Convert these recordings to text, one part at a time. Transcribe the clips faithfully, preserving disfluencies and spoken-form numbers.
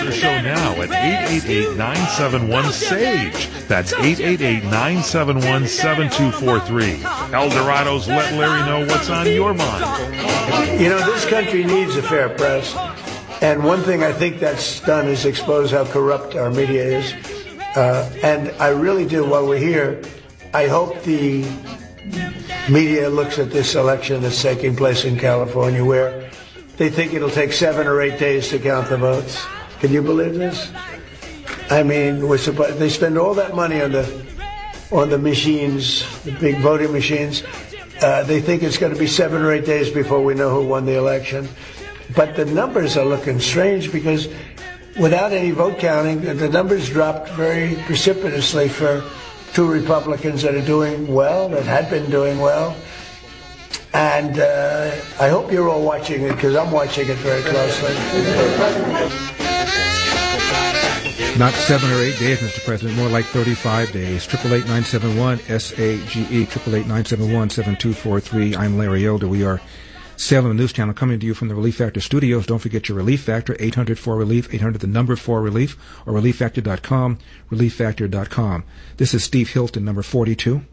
The show now at eight eight eight, nine seven one, S A G E. That's eight eight eight, nine seven one, seven two four three. El Dorado's Let Larry know what's on your mind. You know, this country needs a fair press. And one thing I think that's done is expose how corrupt our media is. Uh, and I really do, while we're here, I hope the media looks at this election that's taking place in California, where they think it'll take seven or eight days to count the votes. Can you believe this? I mean, we're supposed, they spend all that money on the on the machines, the big voting machines. Uh, they think it's going to be seven or eight days before we know who won the election. But the numbers are looking strange because without any vote counting, the numbers dropped very precipitously for two Republicans that are doing well, that had been doing well. And uh, I hope you're all watching it, because I'm watching it very closely. Not seven or eight days, Mister President, more like thirty-five days. Triple eight nine seven one S A G E, triple eight nine seven one seven two four three. I'm Larry Elder. We are Salem the News Channel, coming to you from the Relief Factor studios. Don't forget your Relief Factor, eight hundred four relief, eight hundred the number four relief, or relief factor dot com, relief factor dot com. This is Steve Hilton, number forty-two.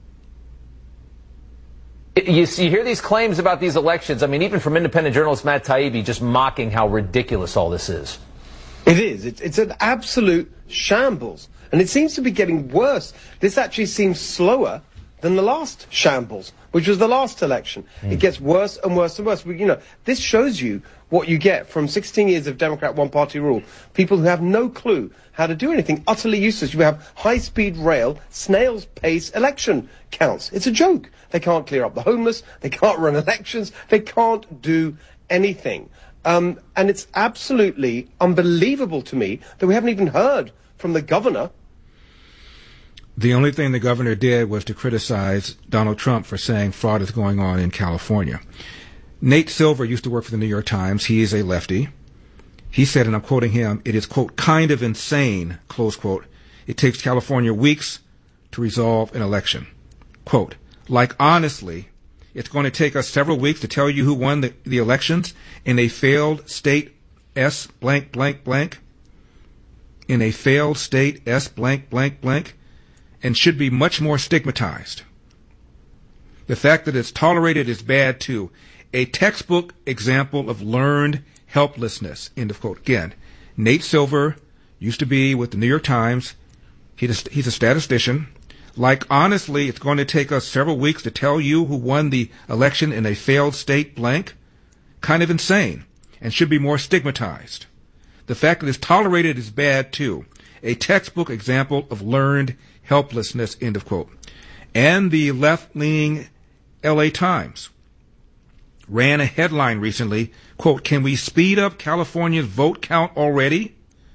You, see, you hear these claims about these elections. I mean, even from independent journalist Matt Taibbi, just mocking how ridiculous all this is. It is. It's, it's an absolute shambles. And it seems to be getting worse. This actually seems slower than the last shambles, which was the last election. Mm. It gets worse and worse and worse. We, you know, this shows you what you get from sixteen years of Democrat one-party rule. People who have no clue how to do anything, utterly useless. You have high-speed rail, snail's pace election counts. It's a joke. They can't clear up the homeless. They can't run elections. They can't do anything. Um, and it's absolutely unbelievable to me that we haven't even heard from the governor. The only thing the governor did was to criticize Donald Trump for saying fraud is going on in California. Nate Silver used to work for the New York Times. He is a lefty. He said, and I'm quoting him, it is, quote, kind of insane, close quote. It takes California weeks to resolve an election. Quote, like, honestly, it's going to take us several weeks to tell you who won the, the elections in a failed state S blank, blank, blank. In a failed state S blank, blank, blank. And should be much more stigmatized. The fact that it's tolerated is bad, too. A textbook example of learned helplessness, end of quote. Again, Nate Silver used to be with the New York Times. He's a, he's a statistician. Like, honestly, it's going to take us several weeks to tell you who won the election in a failed state blank. Kind of insane, and should be more stigmatized. The fact that it's tolerated is bad, too. A textbook example of learned helplessness, end of quote. And the left-leaning L A Times ran a headline recently, quote, can we speed up California's vote count already?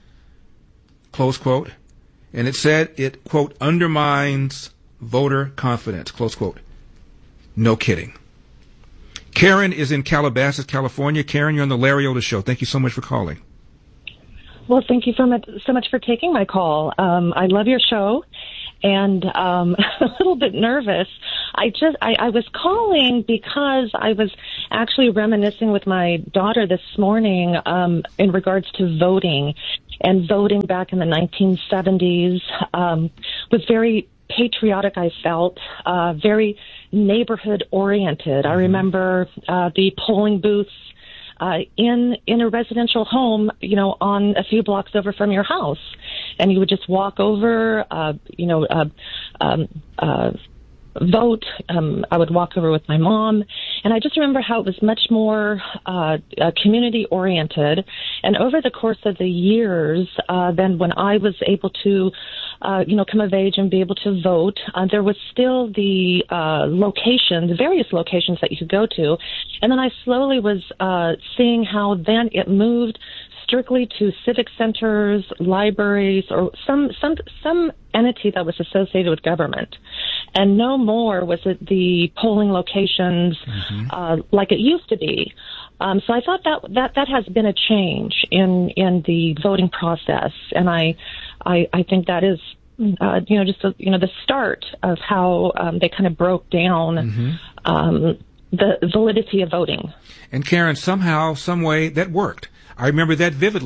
Close quote. And it said it, quote, undermines voter confidence, close quote. No kidding. Karen is in Calabasas, California. Karen, you're on the Larry Elder Show. Thank you so much for calling. Well, thank you so much, so much for taking my call. Um, I love your show, and um, a little bit nervous. I just I, I was calling because I was actually reminiscing with my daughter this morning um, in regards to voting, and voting back in the nineteen seventies um, was very patriotic. I felt uh, very neighborhood oriented. I remember uh, the polling booths. Uh, in in a residential home, you know, on a few blocks over from your house, and you would just walk over, uh, you know, uh, um, uh, vote. Um, I would walk over with my mom, and I just remember how it was much more uh, uh, community oriented. And over the course of the years, uh, then when I was able to, uh, you know, come of age and be able to vote, uh, there was still the uh, locations, various locations that you could go to. And then I slowly was uh, seeing how then it moved strictly to civic centers, libraries, or some some some entity that was associated with government. And no more was it the polling locations mm-hmm. uh, like it used to be. Um, so I thought that, that that has been a change in in the voting process, and I I, I think that is uh, you know just a, you know the start of how um, they kind of broke down mm-hmm. um, the validity of voting. And Karen, somehow, some way, that worked. I remember that vividly.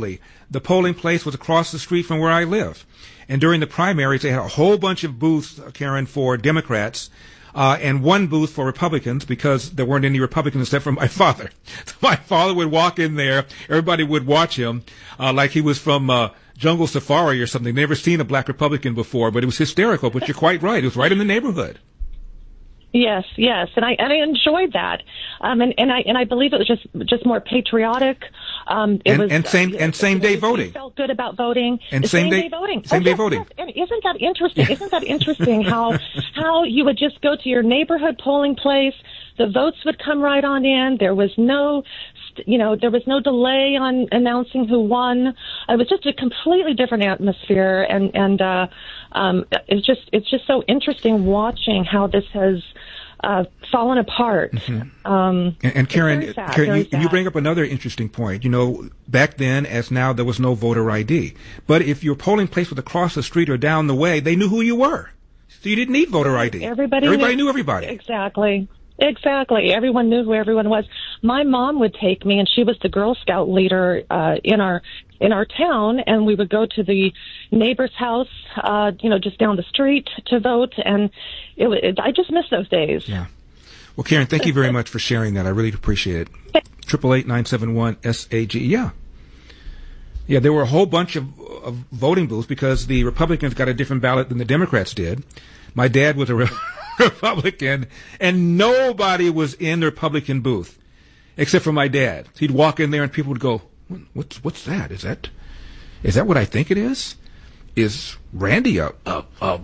the polling place was across the street from where I live. And during the primaries, they had a whole bunch of booths, Karen, for Democrats, uh, and one booth for Republicans because there weren't any Republicans except for my father. So my father would walk in there. Everybody would watch him uh, like he was from uh, Jungle Safari or something. Never seen a black Republican before, but it was hysterical. But you're quite right. It was right in the neighborhood. Yes, yes, and I and I enjoyed that, um, and and I and I believe it was just just more patriotic. Um, it and, was and same uh, and same day voting. Felt good about voting. And same, same day, day voting. Same oh, day yes, voting. Yes. And isn't that interesting? Isn't that interesting how how you would just go to your neighborhood polling place, the votes would come right on in. There was no, you know, there was no delay on announcing who won. It was just a completely different atmosphere, and and uh, um, it's just it's just so interesting watching how this has uh, fallen apart. Mm-hmm. Um, and, and Karen, sad, Karen, you, sad. you bring up another interesting point. You know, back then, as now, there was no voter I D. But if your polling place was across the street or down the way, they knew who you were. So you didn't need voter I D. Everybody, everybody knew, knew everybody. Exactly. Exactly. Everyone knew who everyone was. My mom would take me, and she was the Girl Scout leader uh, in our in our town, and we would go to the neighbor's house, uh, you know, just down the street to vote, and it, it, I just miss those days. Yeah. Well, Karen, thank you very much for sharing that. I really appreciate it. Triple eight nine seven one S A G. Yeah. Yeah, there were a whole bunch of, of voting booths because the Republicans got a different ballot than the Democrats did. My dad was a Re- Republican, and nobody was in the Republican booth except for my dad. He'd walk in there, and people would go, "What's what's that? Is that is that what I think it is? Is Randy a a, a,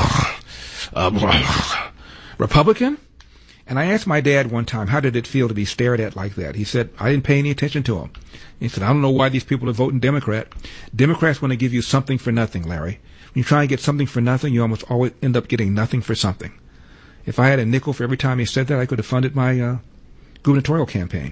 a Republican?" And I asked my dad one time, how did it feel to be stared at like that? He said, I didn't pay any attention to him. He said, I don't know why these people are voting Democrat. Democrats want to give you something for nothing, Larry. When you try and get something for nothing, you almost always end up getting nothing for something. If I had a nickel for every time he said that, I could have funded my uh, gubernatorial campaign.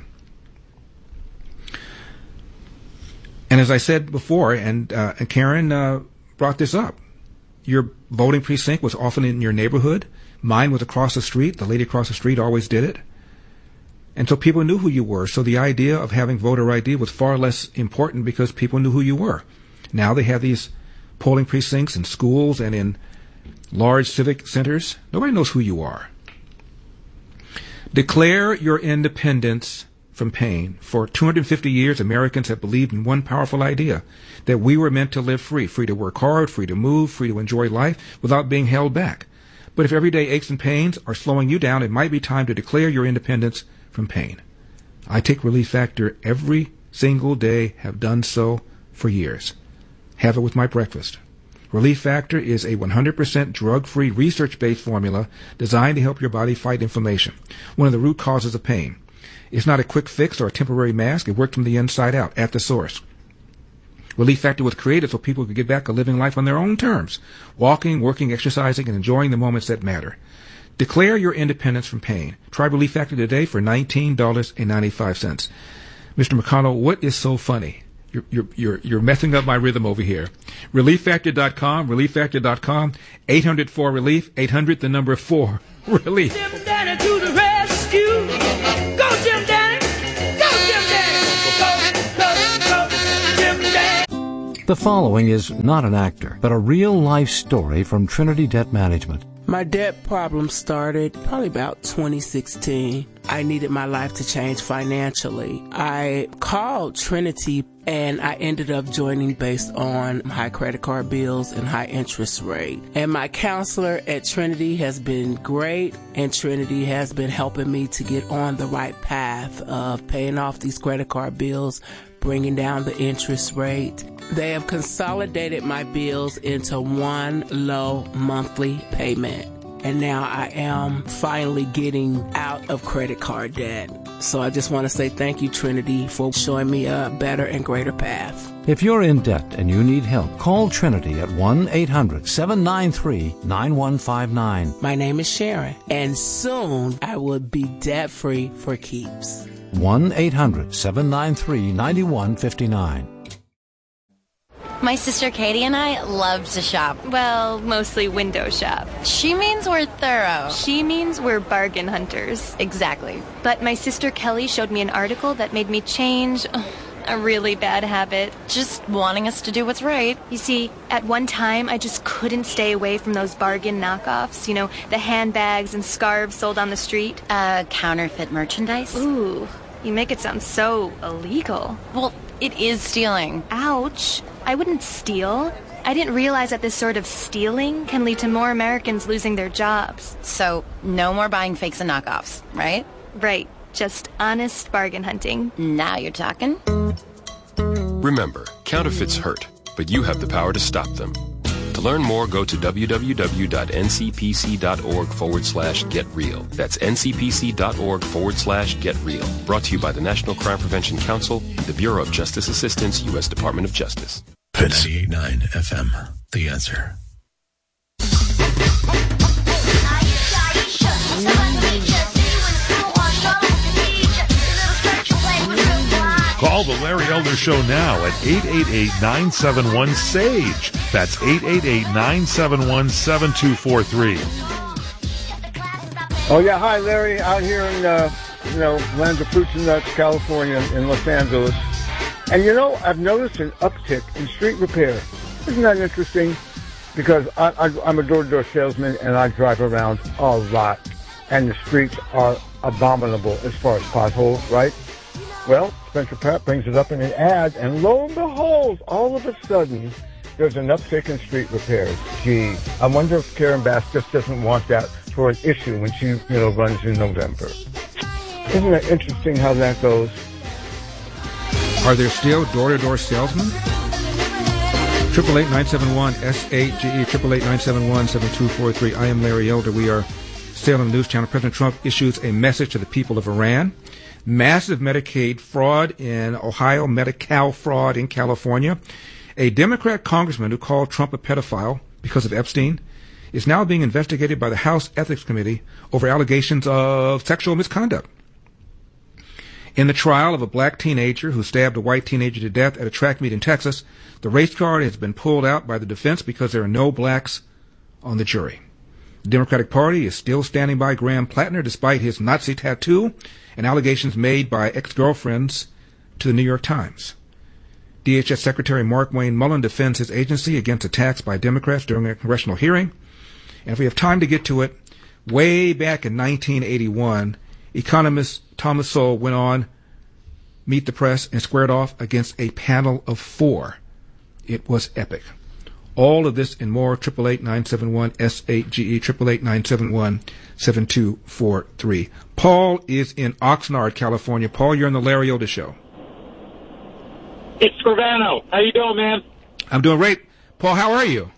And as I said before, and, uh, and Karen uh, brought this up, your voting precinct was often in your neighborhood. Mine was across the street. The lady across the street always did it. And so people knew who you were. So the idea of having voter I D was far less important because people knew who you were. Now they have these polling precincts in schools and in large civic centers. Nobody knows who you are. Declare your independence from pain. For two hundred fifty years, Americans have believed in one powerful idea, that we were meant to live free, free to work hard, free to move, free to enjoy life without being held back. But if everyday aches and pains are slowing you down, it might be time to declare your independence from pain. I take Relief Factor every single day, have done so for years. Have it with my breakfast. Relief Factor is a one hundred percent drug-free, research-based formula designed to help your body fight inflammation, one of the root causes of pain. It's not a quick fix or a temporary mask. It worked from the inside out, at the source. Relief Factor was created so people could get back to living life on their own terms, walking, working, exercising, and enjoying the moments that matter. Declare your independence from pain. Try Relief Factor today for nineteen dollars and ninety-five cents. Mister McConnell, what is so funny? You're, you're, you're, you're messing up my rhythm over here. relief factor dot com, relief factor dot com, eight hundred four relief, eight hundred the number four, relief. Jim Danny to the rescue. Go Jim Danny. Go Jim Danny. Go, go, go, Jim Danny. The following is not an actor, but a real-life story from Trinity Debt Management. My debt problem started probably about twenty sixteen. I needed my life to change financially. I called Trinity and I ended up joining based on high credit card bills and high interest rate. And my counselor at Trinity has been great, and Trinity has been helping me to get on the right path of paying off these credit card bills, bringing down the interest rate. They have consolidated my bills into one low monthly payment. And now I am finally getting out of credit card debt. So I just want to say thank you, Trinity, for showing me a better and greater path. If you're in debt and you need help, call Trinity at one eight hundred seven nine three nine one five nine. My name is Sharon, and soon I will be debt-free for keeps. one eight hundred seven nine three nine one five nine. My sister Katie and I love to shop. Well, mostly window shop. She means we're thorough. She means we're bargain hunters. Exactly. But my sister Kelly showed me an article that made me change a really bad habit. Just wanting us to do what's right. You see, at one time, I just couldn't stay away from those bargain knockoffs. You know, the handbags and scarves sold on the street. Uh, counterfeit merchandise? Ooh, you make it sound so illegal. Well, it is stealing. Ouch. I wouldn't steal. I didn't realize that this sort of stealing can lead to more Americans losing their jobs. So, no more buying fakes and knockoffs, right? Right. Just honest bargain hunting. Now you're talking. Remember, counterfeits hurt, but you have the power to stop them. To learn more, go to www.ncpc.org forward slash get real. That's ncpc.org forward slash get real. Brought to you by the National Crime Prevention Council, the Bureau of Justice Assistance, U S Department of Justice. ninety-eight point nine F M, The Answer. Call the Larry Elder Show now at eight eight eight, nine seven one, S A G E. That's eight eight eight, nine seven one, seven two four three. Oh, yeah. Hi, Larry. Out here in, uh, you know, land of fruits and nuts, California, in Los Angeles. And, you know, I've noticed an uptick in street repair. Isn't that interesting? Because I, I, I'm a door-to-door salesman, and I drive around a lot. And the streets are abominable as far as potholes, right? Well, Spencer Pratt brings it up in an ad, and lo and behold, all of a sudden, there's an uptick in street repairs. Gee, I wonder if Karen Bass just doesn't want that for an issue when she, you know, runs in November. Isn't it interesting how that goes? Are there still door-to-door salesmen? Triple eight nine seven one S A G E, triple eight nine seven one seven two four three. I am Larry Elder. We are Salem News Channel. President Trump issues a message to the people of Iran. Massive Medicaid fraud in Ohio, Medi-Cal fraud in California. A Democrat congressman who called Trump a pedophile because of Epstein is now being investigated by the House Ethics Committee over allegations of sexual misconduct. In the trial of a black teenager who stabbed a white teenager to death at a track meet in Texas, the race card has been pulled out by the defense because there are no blacks on the jury. The Democratic Party is still standing by Graham Plattner despite his Nazi tattoo and allegations made by ex-girlfriends to the New York Times. D H S Secretary Mark Wayne Mullen defends his agency against attacks by Democrats during a congressional hearing. And if we have time to get to it, way back in nineteen eighty-one, economist Thomas Sowell went on Meet the Press and squared off against a panel of four. It was epic. All of this and more, triple eight nine seven one S eight G E, triple eight nine seven one seven two four three. Paul is in Oxnard, California. Paul, you're on the Larry Elder Show. It's Scrivano. How you doing, man? I'm doing great. Paul, how are you?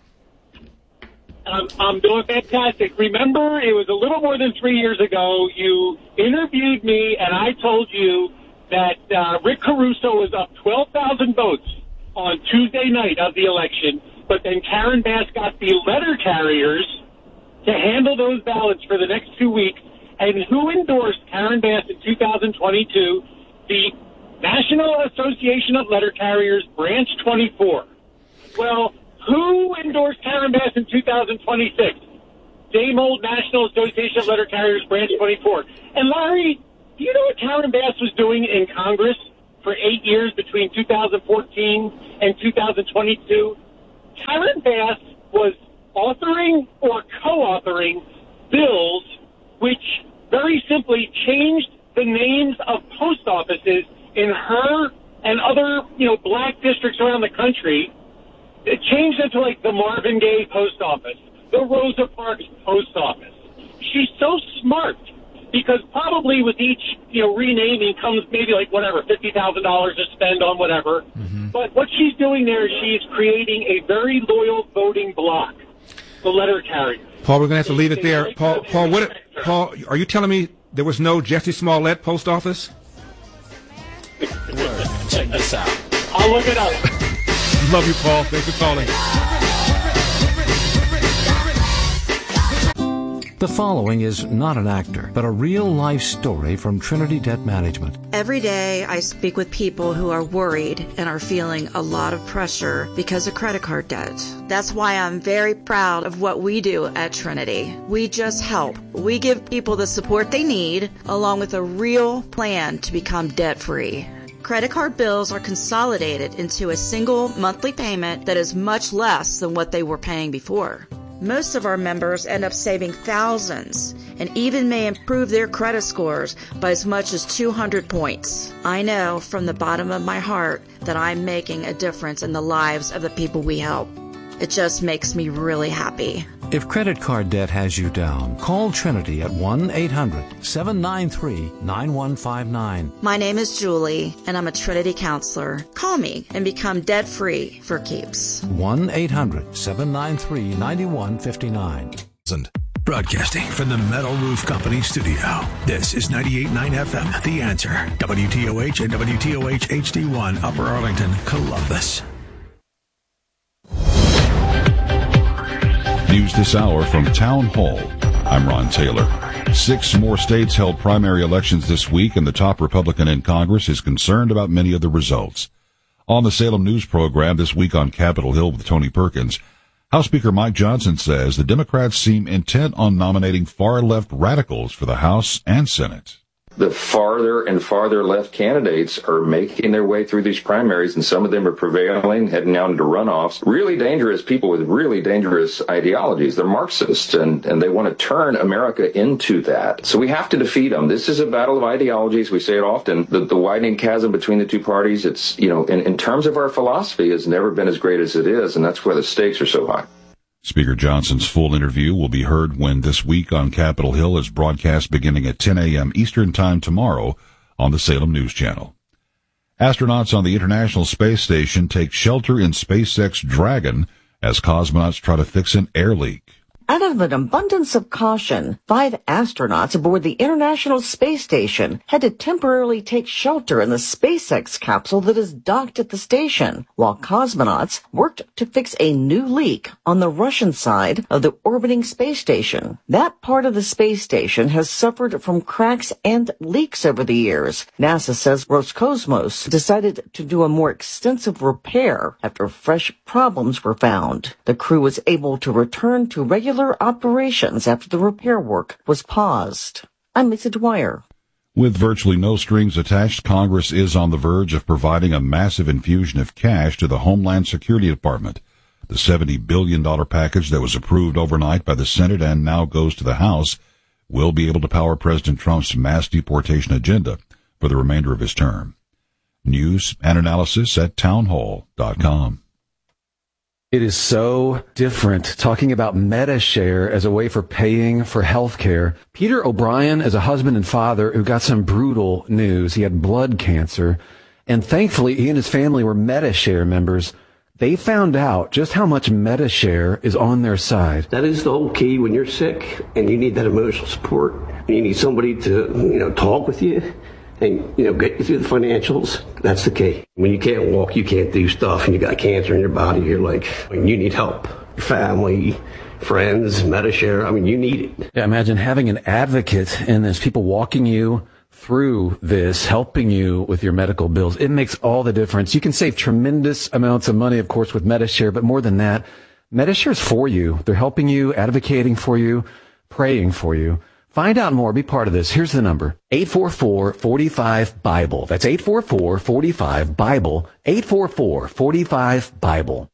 Um, I'm doing fantastic. Remember, it was a little more than three years ago, you interviewed me, and I told you that uh, Rick Caruso was up twelve thousand votes on Tuesday night of the election, but then Karen Bass got the letter carriers to handle those ballots for the next two weeks. And who endorsed Karen Bass in two thousand twenty-two? The National Association of Letter Carriers, Branch twenty-four. Well, who endorsed Karen Bass in two thousand twenty-six? Same old National Association of Letter Carriers, Branch twenty-four. And Larry, do you know what Karen Bass was doing in Congress for eight years between two thousand fourteen and two thousand twenty-two? Karen Bass was authoring or co-authoring bills which very simply changed the names of post offices in her and other, you know, black districts around the country. It changed it to like the Marvin Gaye post office, the Rosa Parks post office. She's so smart because probably with each, you know, renaming comes maybe like whatever, fifty thousand dollars to spend on whatever. Mm-hmm. But what she's doing there is she's creating a very loyal voting bloc, the letter carrier. Paul, we're going to have to leave it there. Paul, Paul, what? Paul, are you telling me there was no Jesse Smollett post office? Check this out. I'll look it up. Love you, Paul. Thanks for calling. The following is not an actor, but a real-life story from Trinity Debt Management. Every day I speak with people who are worried and are feeling a lot of pressure because of credit card debt. That's why I'm very proud of what we do at Trinity. We just help. We give people the support they need, along with a real plan to become debt-free. Credit card bills are consolidated into a single monthly payment that is much less than what they were paying before. Most of our members end up saving thousands and even may improve their credit scores by as much as two hundred points. I know from the bottom of my heart that I'm making a difference in the lives of the people we help. It just makes me really happy. If credit card debt has you down, call Trinity at one eight hundred seven nine three nine one five nine. My name is Julie, and I'm a Trinity counselor. Call me and become debt-free for keeps. one eight hundred seven nine three nine one five nine. Broadcasting from the Metal Roof Company studio. This is ninety-eight point nine F M, The Answer. W T O H and W T O H H D one, Upper Arlington, Columbus. News this hour from Town Hall. I'm Ron Taylor. Six more states held primary elections this week, and the top Republican in Congress is concerned about many of the results. On the Salem News program this week on Capitol Hill with Tony Perkins, House Speaker Mike Johnson says the Democrats seem intent on nominating far-left radicals for the House and Senate. The farther and farther left candidates are making their way through these primaries, and some of them are prevailing, heading out into runoffs. Really dangerous people with really dangerous ideologies. They're Marxists, and, and they want to turn America into that. So we have to defeat them. This is a battle of ideologies. We say it often. The, the widening chasm between the two parties, it's, you know, in, in terms of our philosophy, has never been as great as it is, and that's why the stakes are so high. Speaker Johnson's full interview will be heard when This Week on Capitol Hill is broadcast beginning at ten a.m. Eastern Time tomorrow on the Salem News Channel. Astronauts on the International Space Station take shelter in SpaceX Dragon as cosmonauts try to fix an air leak. Out of an abundance of caution, five astronauts aboard the International Space Station had to temporarily take shelter in the SpaceX capsule that is docked at the station, while cosmonauts worked to fix a new leak on the Russian side of the orbiting space station. That part of the space station has suffered from cracks and leaks over the years. NASA says Roscosmos decided to do a more extensive repair after fresh problems were found. The crew was able to return to regular operations after the repair work was paused. I'm Lisa Dwyer. With virtually no strings attached, Congress is on the verge of providing a massive infusion of cash to the Homeland Security Department. The seventy billion dollars package that was approved overnight by the Senate and now goes to the House will be able to power President Trump's mass deportation agenda for the remainder of his term. News and analysis at townhall dot com. It is so different talking about MediShare as a way for paying for health care. Peter O'Brien is a husband and father who got some brutal news. He had blood cancer, and thankfully he and his family were MediShare members. They found out just how much MediShare is on their side. That is the whole key when you're sick and you need that emotional support. And you need somebody to, you know, talk with you and, you know, get you through the financials. That's the key. When you can't walk, you can't do stuff, and you got cancer in your body, you're like, you need help. Your family, friends, MediShare, I mean, you need it. Yeah, imagine having an advocate in this, people walking you through this, helping you with your medical bills. It makes all the difference. You can save tremendous amounts of money, of course, with MediShare, but more than that, MediShare is for you. They're helping you, advocating for you, praying for you. Find out more. Be part of this. Here's the number. eight four four, four five, BIBLE. That's eight four four, four five, BIBLE. eight four four, four five, BIBLE.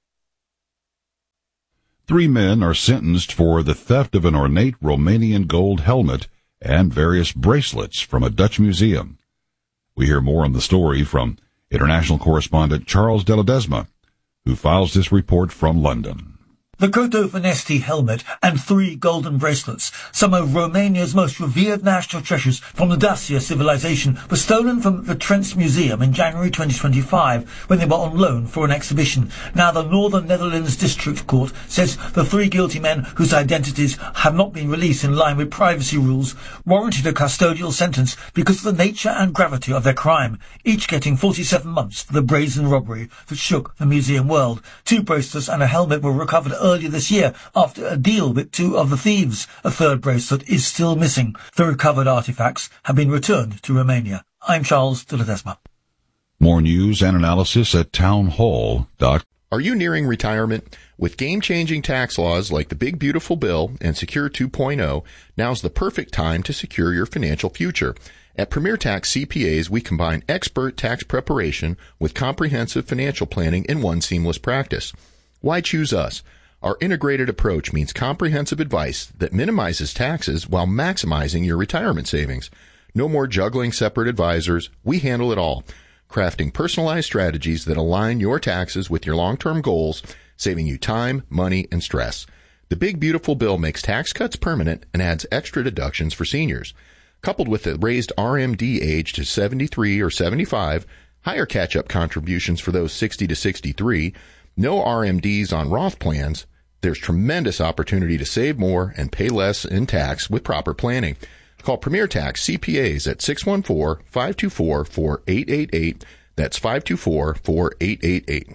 Three men are sentenced for the theft of an ornate Romanian gold helmet and various bracelets from a Dutch museum. We hear more on the story from international correspondent Charles de Ledesma, who files this report from London. The Koto Vanesti helmet and three golden bracelets, some of Romania's most revered national treasures from the Dacia civilization, were stolen from the Trents Museum in January twenty twenty-five when they were on loan for an exhibition. Now the Northern Netherlands District Court says the three guilty men, whose identities have not been released in line with privacy rules, warranted a custodial sentence because of the nature and gravity of their crime, each getting forty-seven months for the brazen robbery that shook the museum world. Two bracelets and a helmet were recovered earlier this year after a deal with two of the thieves. A third bracelet is still missing. The recovered artifacts have been returned to Romania. I'm Charles de Ledesma. More news and analysis at townhall dot com. Are you nearing retirement? With game-changing tax laws like the Big Beautiful Bill and Secure two point oh, now's the perfect time to secure your financial future. At Premier Tax C P As, we combine expert tax preparation with comprehensive financial planning in one seamless practice. Why choose us? Our integrated approach means comprehensive advice that minimizes taxes while maximizing your retirement savings. No more juggling separate advisors. We handle it all, crafting personalized strategies that align your taxes with your long-term goals, saving you time, money, and stress. The Big Beautiful Bill makes tax cuts permanent and adds extra deductions for seniors. Coupled with the raised R M D age to seventy-three or seventy-five, higher catch-up contributions for those sixty to sixty-three, no R M Ds on Roth plans, there's tremendous opportunity to save more and pay less in tax with proper planning. Call Premier Tax C P As at six one four, five two four, four eight eight eight. That's five two four, four eight eight eight.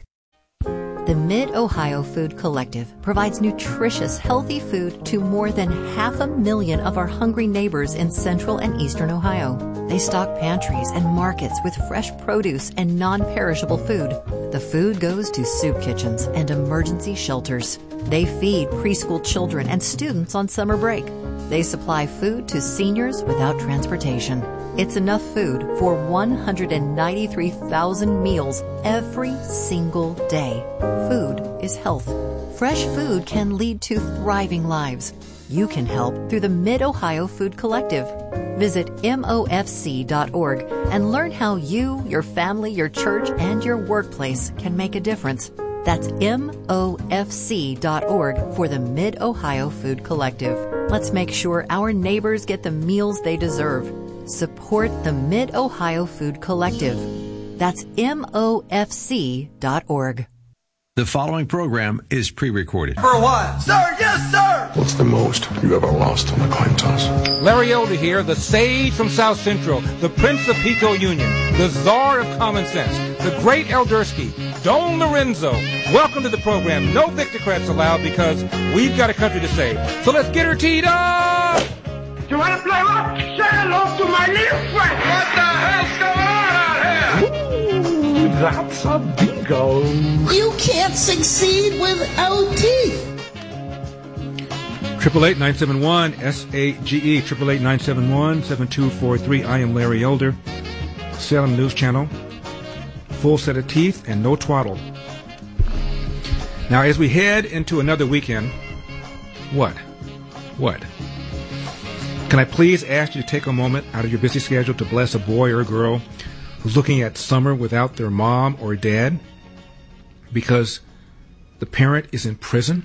The Mid-Ohio Food Collective provides nutritious, healthy food to more than half a million of our hungry neighbors in central and eastern Ohio. They stock pantries and markets with fresh produce and non-perishable food. The food goes to soup kitchens and emergency shelters. They feed preschool children and students on summer break. They supply food to seniors without transportation. It's enough food for one hundred ninety-three thousand meals every single day. Food is health. Fresh food can lead to thriving lives. You can help through the Mid-Ohio Food Collective. Visit M O F C dot org and learn how you, your family, your church, and your workplace can make a difference. That's M O F C dot org for the Mid-Ohio Food Collective. Let's make sure our neighbors get the meals they deserve. Support the Mid-Ohio Food Collective. That's M O F C dot org. The following program is pre-recorded. For what? Sir, yes, sir! What's the most you ever lost on a coin toss? Larry Elder here, the sage from South Central, the Prince of Pico Union, the czar of common sense, the great Eldersky, Don Lorenzo. Welcome to the program. No Victocrats allowed because we've got a country to save. So let's get her teed up! You want to play what? Say hello to my little friend! What the hell's going on out here? Ooh, that's a bingo. You can't succeed without teeth. Triple eight nine seven one S A G E triple eight nine seven one seven two four three. I am Larry Elder, Salem News Channel. Full set of teeth and no twaddle. Now, as we head into another weekend, what? What? Can I please ask you to take a moment out of your busy schedule to bless a boy or a girl who's looking at summer without their mom or dad because the parent is in prison?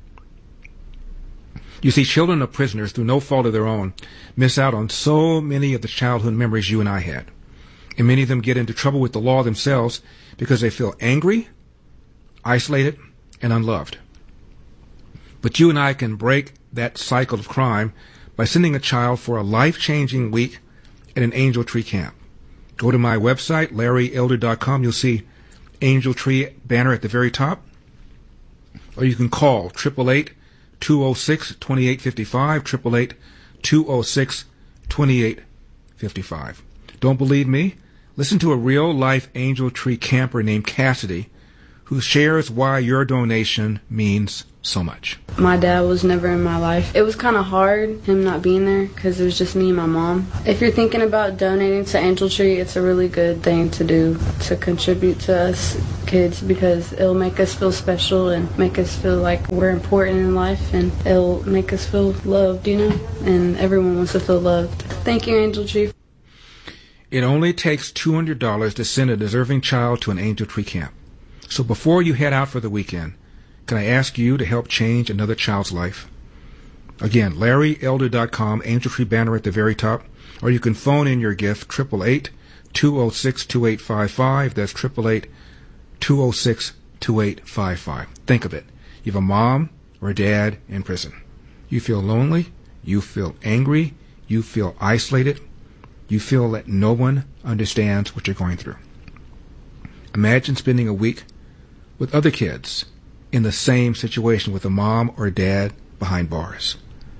You see, children of prisoners, through no fault of their own, miss out on so many of the childhood memories you and I had. And many of them get into trouble with the law themselves because they feel angry, isolated, and unloved. But you and I can break that cycle of crime by sending a child for a life-changing week at an Angel Tree camp. Go to my website, larry elder dot com. You'll see Angel Tree banner at the very top. Or you can call eight eight eight, two oh six, two eight five five, eight eight eight, two oh six, two eight five five. Don't believe me? Listen to a real-life Angel Tree camper named Cassidy who shares why your donation means so much. My dad was never in my life. It was kind of hard, him not being there, because it was just me and my mom. If you're thinking about donating to Angel Tree, it's a really good thing to do, to contribute to us kids, because it'll make us feel special and make us feel like we're important in life, and it'll make us feel loved, you know, and everyone wants to feel loved. Thank you, Angel Tree. It only takes two hundred dollars to send a deserving child to an Angel Tree camp. So before you head out for the weekend, can I ask you to help change another child's life? Again, larry elder dot com, Angel Tree banner at the very top, or you can phone in your gift, eight eight eight, two oh six, two eight five five. That's eight eight eight, two oh six, two eight five five. Think of it. You have a mom or a dad in prison. You feel lonely. You feel angry. You feel isolated. You feel that no one understands what you're going through. Imagine spending a week with other kids in the same situation with a mom or a dad behind bars.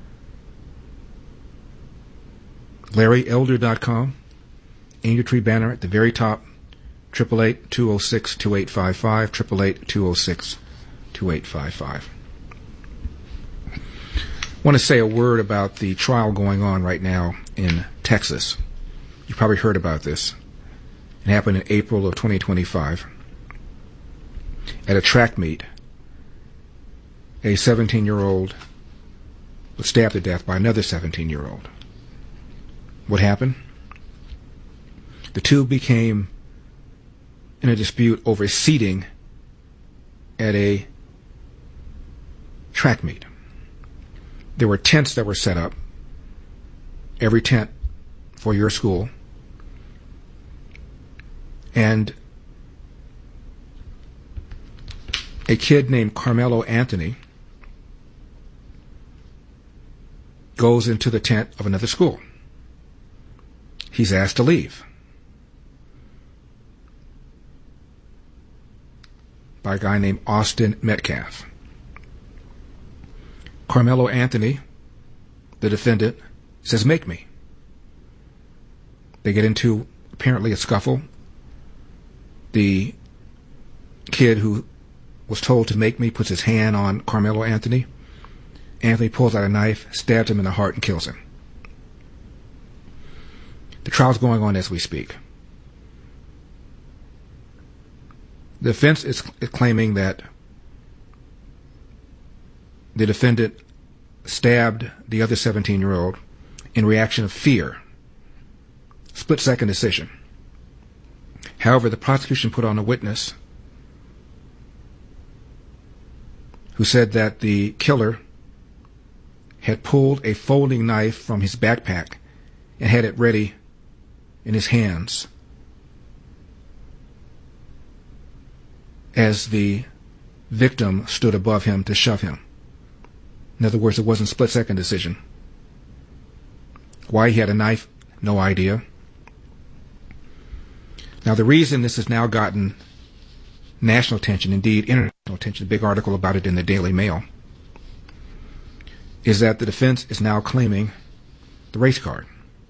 larry elder dot com, Angel Tree banner at the very top, eight eight eight, two oh six, two eight five five, eight eight eight, two oh six, two eight five five. I want to say a word about the trial going on right now in Texas. You probably heard about this. It happened in April of twenty twenty-five. At a track meet, a seventeen-year-old was stabbed to death by another seventeen-year-old. What happened? The two became in a dispute over seating at a track meet. There were tents that were set up, every tent for your school, and a kid named Carmelo Anthony goes into the tent of another school. He's asked to leave by a guy named Austin Metcalf. Carmelo Anthony, the defendant, says, "Make me." They get into apparently a scuffle. The kid who was told to make me puts his hand on Carmelo Anthony. Anthony pulls out a knife, stabs him in the heart, and kills him. The trial's going on as we speak. The defense is claiming that the defendant stabbed the other seventeen-year-old in reaction of fear. Split-second decision. However, the prosecution put on a witness who said that the killer had pulled a folding knife from his backpack and had it ready in his hands as the victim stood above him to shove him. In other words, it wasn't a split-second decision. Why he had a knife, no idea. Now, the reason this has now gotten national attention, indeed international attention, a big article about it in the Daily Mail, is that the defense is now claiming the race card.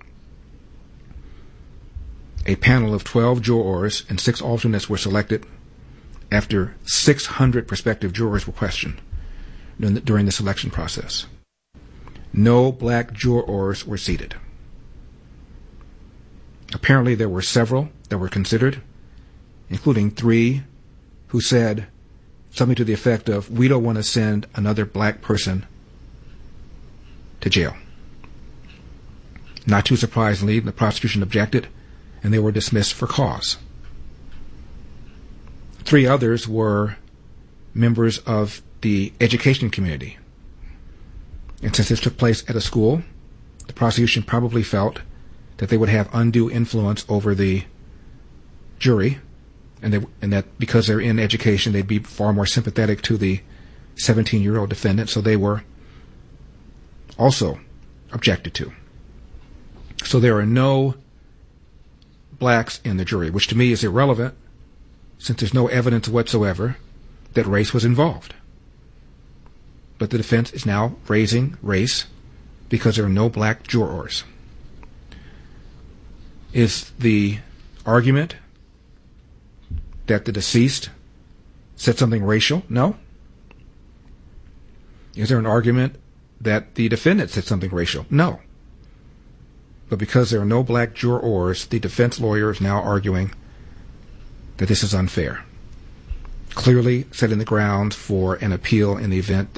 A panel of twelve jurors and six alternates were selected after six hundred prospective jurors were questioned during the selection process. No black jurors were seated. Apparently there were several that were considered, including three who said something to the effect of, "We don't want to send another black person to jail." Not too surprisingly, the prosecution objected, and they were dismissed for cause. Three others were members of the education community. And since this took place at a school, the prosecution probably felt that they would have undue influence over the jury, and, they, and that because they're in education, they'd be far more sympathetic to the seventeen-year-old defendant, so they were also objected to. So there are no blacks in the jury, which to me is irrelevant, since there's no evidence whatsoever that race was involved. But the defense is now raising race because there are no black jurors. Is the argument that the deceased said something racial? No. Is there an argument that the defendant said something racial? No. But because there are no black jurors, the defense lawyer is now arguing that this is unfair, clearly setting the ground for an appeal in the event